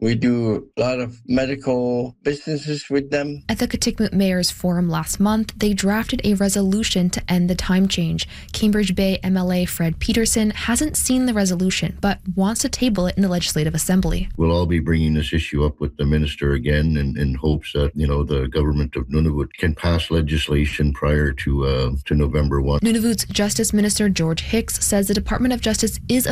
We do a lot of medical businesses with them. At the Kitikmeot Mayor's Forum last month, they drafted a resolution to end the time change. Cambridge Bay MLA Fred Peterson hasn't seen the resolution, but wants to table it in the Legislative Assembly. We'll all be bringing this issue up with the minister again in hopes that, the government of Nunavut can pass legislation prior to November 1. Nunavut's Justice Minister George Hicks says the Department of Justice is